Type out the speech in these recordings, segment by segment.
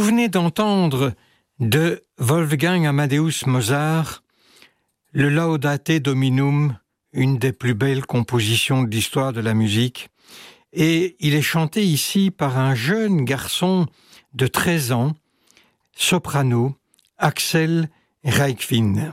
venez d'entendre de Wolfgang Amadeus Mozart le Laudate Dominum, une des plus belles compositions de l'histoire de la musique. Et il est chanté ici par un jeune garçon de 13 ans, soprano, Axel Reichwin.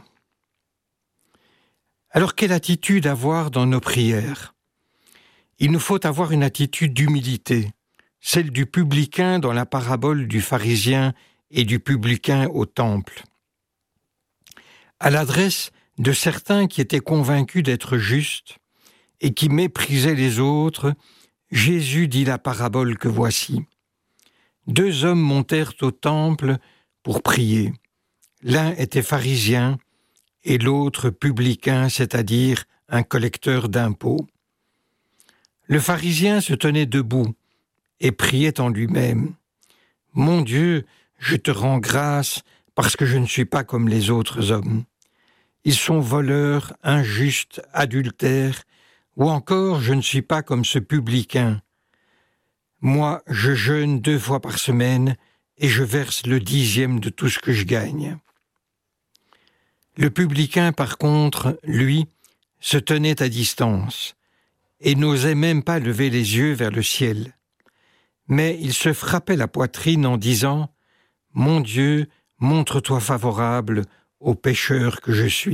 Alors, quelle attitude avoir dans nos prières ? Il nous faut avoir une attitude d'humilité, celle du publicain dans la parabole du pharisien et du publicain au temple. À l'adresse de certains qui étaient convaincus d'être justes et qui méprisaient les autres, Jésus dit la parabole que voici. 2 hommes montèrent au temple pour prier. L'un était pharisien et l'autre publicain, c'est-à-dire un collecteur d'impôts. Le pharisien se tenait debout et priait en lui-même. « Mon Dieu, je te rends grâce parce que je ne suis pas comme les autres hommes. Ils sont voleurs, injustes, adultères, ou encore je ne suis pas comme ce publicain. Moi, je jeûne 2 fois par semaine et je verse le 10e de tout ce que je gagne. » Le publicain, par contre, lui, se tenait à distance et n'osait même pas lever les yeux vers le ciel. Mais il se frappait la poitrine en disant « Mon Dieu, montre-toi favorable au pécheur que je suis. »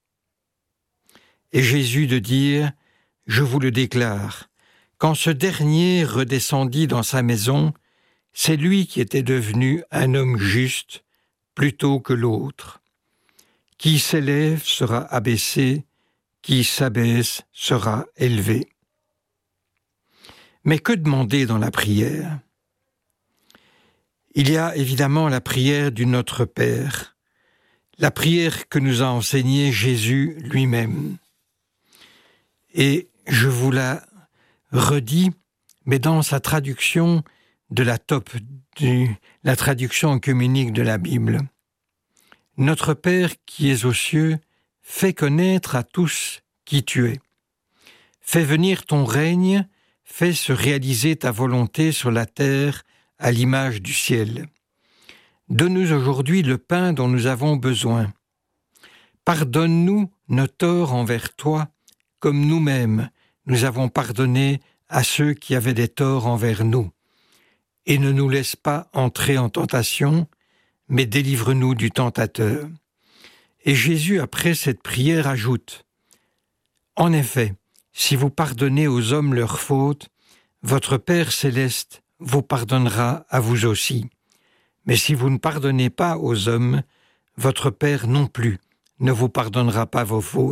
Et Jésus de dire « Je vous le déclare, quand ce dernier redescendit dans sa maison, c'est lui qui était devenu un homme juste plutôt que l'autre. Qui s'élève sera abaissé, qui s'abaisse sera élevé. » Mais que demander dans la prière ? Il y a évidemment la prière du Notre Père, la prière que nous a enseignée Jésus lui-même. Et je vous la redis, mais dans sa traduction de la la traduction œcuménique de la Bible. Notre Père qui es aux cieux, fais connaître à tous qui tu es. Fais venir ton règne, fais se réaliser ta volonté sur la terre à l'image du ciel. Donne-nous aujourd'hui le pain dont nous avons besoin. Pardonne-nous nos torts envers toi, comme nous-mêmes nous avons pardonné à ceux qui avaient des torts envers nous. Et ne nous laisse pas entrer en tentation, mais délivre-nous du tentateur. » Et Jésus, après cette prière, ajoute « En effet, si vous pardonnez aux hommes leurs fautes, votre Père céleste vous pardonnera à vous aussi. Mais si vous ne pardonnez pas aux hommes, votre Père non plus ne vous pardonnera pas vos fautes. »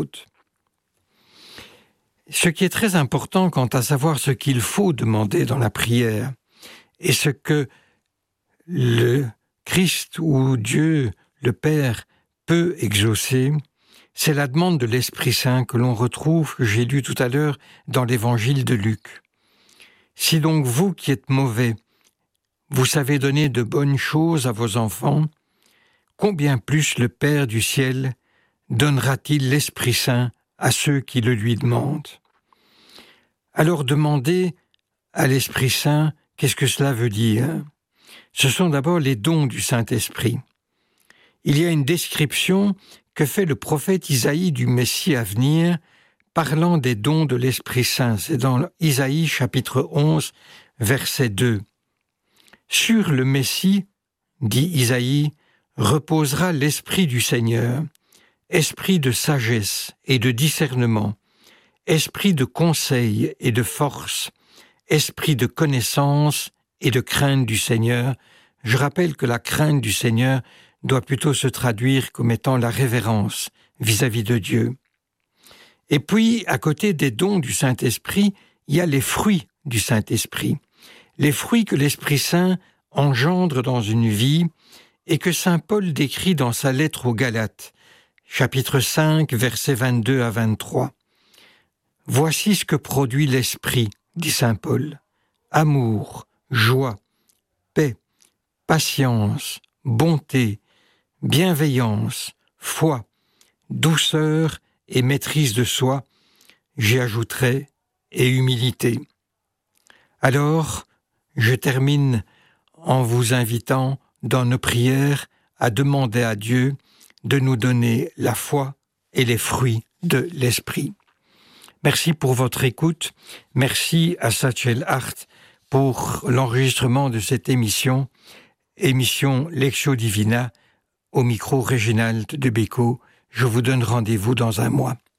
Ce qui est très important quant à savoir ce qu'il faut demander dans la prière et ce que le Christ ou Dieu, le Père, peut exaucer, c'est la demande de l'Esprit Saint que l'on retrouve, que j'ai lu tout à l'heure dans l'Évangile de Luc. « Si donc vous qui êtes mauvais, vous savez donner de bonnes choses à vos enfants, combien plus le Père du ciel donnera-t-il l'Esprit Saint à ceux qui le lui demandent ?» Alors demandez à l'Esprit Saint, qu'est-ce que cela veut dire ? Ce sont d'abord les dons du Saint-Esprit. Il y a une description que fait le prophète Isaïe du Messie à venir, parlant des dons de l'Esprit Saint. C'est dans Isaïe chapitre 11, verset 2. « Sur le Messie, dit Isaïe, reposera l'Esprit du Seigneur, esprit de sagesse et de discernement, esprit de conseil et de force, esprit de connaissance et de crainte du Seigneur. » Je rappelle que la crainte du Seigneur doit plutôt se traduire comme étant la révérence vis-à-vis de Dieu. Et puis, à côté des dons du Saint-Esprit, il y a les fruits du Saint-Esprit. Les fruits que l'Esprit Saint engendre dans une vie et que saint Paul décrit dans sa lettre aux Galates, chapitre 5, versets 22 à 23. « Voici ce que produit l'Esprit, dit saint Paul. Amour, joie, paix, patience, bonté, bienveillance, foi, douceur et maîtrise de soi, j'y ajouterai, et humilité. » Alors, je termine en vous invitant dans nos prières à demander à Dieu de nous donner la foi et les fruits de l'Esprit. Merci pour votre écoute. Merci à Satchel Hart pour l'enregistrement de cette émission Lectio Divina, au micro Réginald de Bécaud. Je vous donne rendez-vous dans un mois.